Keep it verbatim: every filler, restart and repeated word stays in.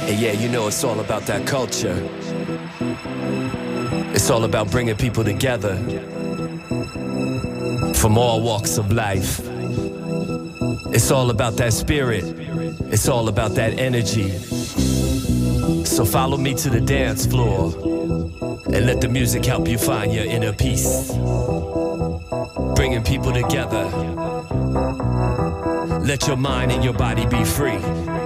And yeah, you know it's all about that culture. It's all about bringing people together from all walks of life. It's all about that spirit. It's all about that energy. So follow me to the dance floor and let the music help you find your inner peace. Bringing people together. Let your mind and your body be free.